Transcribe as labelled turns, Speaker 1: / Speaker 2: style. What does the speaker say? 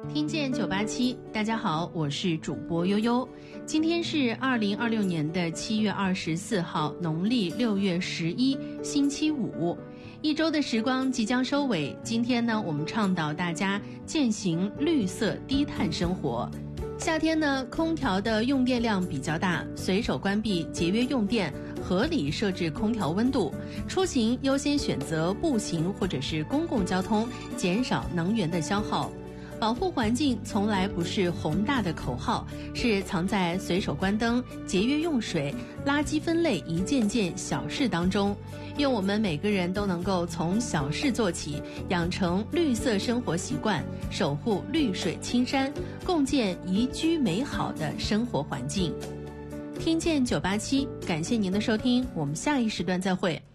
Speaker 1: 听见987，大家好，我是主播悠悠。今天是2026年的7月24号，农历6月11，星期五。一周的时光即将收尾，今天呢，我们倡导大家践行绿色低碳生活。夏天呢，空调的用电量比较大，随手关闭，节约用电，合理设置空调温度。出行优先选择步行或者是公共交通，减少能源的消耗。保护环境从来不是宏大的口号，是藏在随手关灯、节约用水、垃圾分类一件件小事当中。愿我们每个人都能够从小事做起，养成绿色生活习惯，守护绿水青山，共建宜居美好的生活环境。听见987，感谢您的收听，我们下一时段再会。